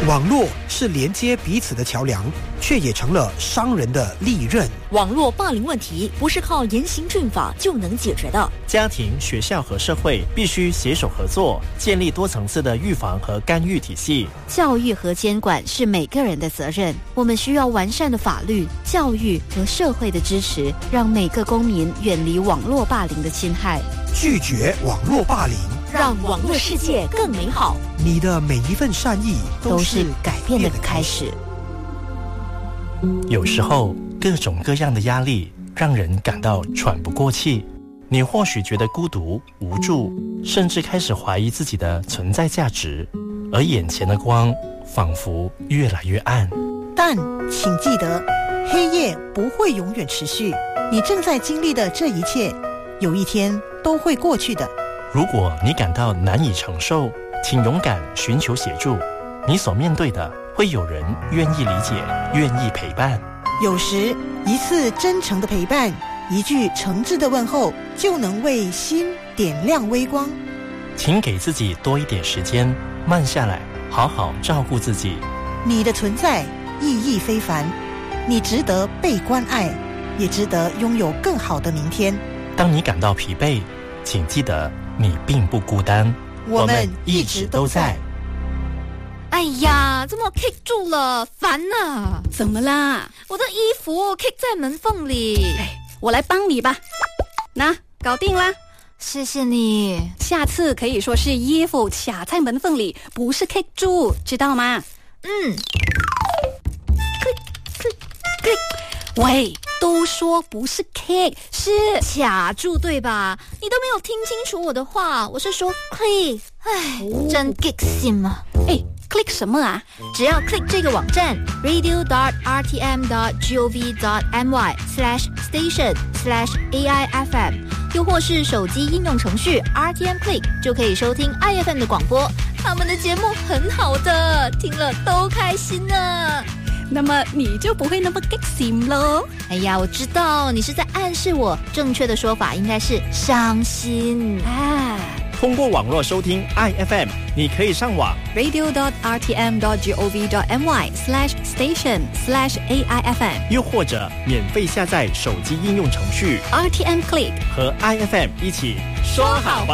网络是连接彼此的桥梁，却也成了商人的利刃。 网络霸凌问题不是靠严刑峻法就能解决的。 家庭、学校和社会必须携手合作，建立多层次的预防和干预体系。 教育和监管是每个人的责任，我们需要完善的法律、教育和社会的支持，让每个公民远离网络霸凌的侵害。 拒绝网络霸凌， 让网络世界更美好。 你的每一份善意都是改变的开始。 有时候，各种各样的压力让人感到喘不过气。你或许觉得孤独、无助，甚至开始怀疑自己的存在价值，而眼前的光仿佛越来越暗。 但请记得，黑夜不会永远持续，你正在经历的这一切，有一天都会过去的。 如果你感到难以承受，请勇敢寻求协助，你所面对的会有人愿意理解，愿意陪伴。 有时一次真诚的陪伴，一句诚挚的问候，就能为心点亮微光。 请给自己多一点时间，慢下来，好好照顾自己。 你的存在意义非凡，你值得被关爱，也值得拥有更好的明天。 当你感到疲惫，请记得你并不孤单， 我们一直都在。 哎呀，怎么 kick 住了？烦啊！ 怎么啦？ 我的衣服 kick 在门缝里。 我来帮你吧。那搞定啦， 谢谢你。 下次可以说是衣服卡在门缝里，不是 kick 住，知道吗？喂，都说不是 kick， 是卡住对吧？你都没有听清楚我的话，我是说 click。唉，真 kick 心啊！ click 什么啊？ 只要 click 这个网站 radio.rtm.gov.my/station/AIFM， 又或是手机应用程序 RTM Click， 就可以收听 IFM 的广播。他们的节目很好的，听了都开心呢。 那么你就不会那么 kick 心咯。 哎呀，我知道你是在暗示我，正确的说法应该是伤心啊。 通过网络收听 IFM， 你可以上网 radio.rtm.gov.my/station/AIFM， 又或者免费下载手机应用程序 RTM Click 和 IFM 一起说好吧。